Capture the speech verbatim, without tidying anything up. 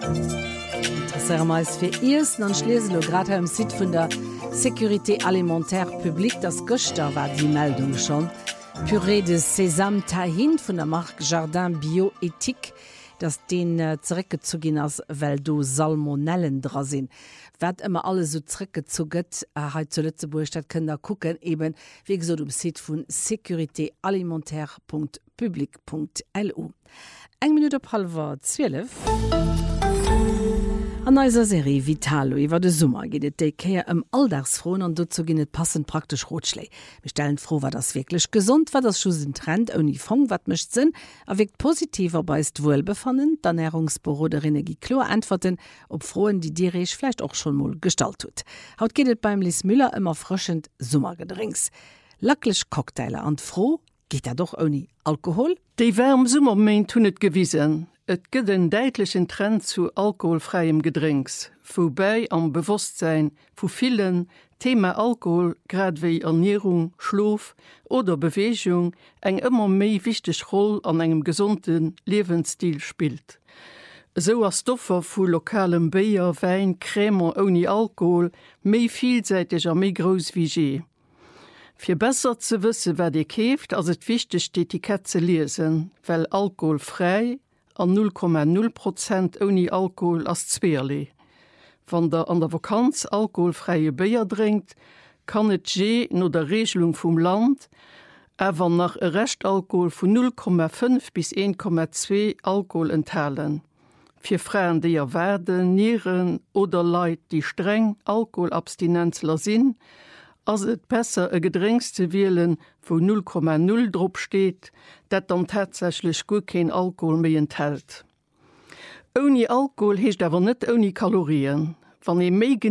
meist fir Isen an Schleselo grad am Sit vun der Sécurité Alimentaire Publik, das Göster war die Meldung schon. Purée de Sesam Tahin vun der Marke Jardin Bioethik, dass den äh, zurückgezogen ist, weil du Salmonellen dran sind. Wird immer alles so zurückgezogen, äh, heute zu Lützeburg, das könnt ihr gucken, eben, wie gesagt, um Site von sécurité alimentaire punkt public punkt l u. Eine Minute ab halb zwölf. An eiser Serie Vitalo iwwer de Summer geht et déikéier ëm Alldagsfroen an dozo ginn et passend praktisch Rotschlei. Wir stellen froh, war das wirklich gesund, war das Schusen Trend oni Fong wat mischt sinn, a wirkt positiver beist wohlbefannen, d'Ernährungsbüro der Energie Chlor antworten, ob Froen die Direch vielleicht auch schon mal gestalt tut. Haut geht et beim Lies Müller immer frischend Summergedrinks. Lacklich Cocktaile an froh, geht er doch oni Alkohol? Die wärm Summer meint hun net gewiesen. Et gëtt en deitlichen Trend zu alkoholfreiem Gedrinks, wobei am Bewusstsein vu vielen Thema Alkohol, grad wie Ernährung, Schlaf oder Bewegung eng immer méi wichtig Roll an engem gesunden Lebensstil spielt. So as Stoffer vu lokalem Bier, Wein, Krämer ohne Alkohol méi vielseitig a méi groß wie je. Für besser zu wissen, wer die käft, as het wichtig die Etikett zu lesen, weil alkoholfrei an null Komma null Prozent ohne Alkohol als Zweerli. Wenn der an der Vakanz alkoholfreie Bier trinkt, kann het je no der Regelung vom Land aber nach ein Restalkohol von null Komma fünf bis eins Komma zwei Alkohol enthalten. Für Frauen, die werden, Nieren oder Leute, die streng Alkoholabstinenzler sind, als es besser ein Getränk zu wählen, wo null Komma null drauf steht, das dann tatsächlich gut kein Alkohol mehr enthält. Ohne Alkohol heißt aber nicht ohne Kalorien. Wenn ihr mehr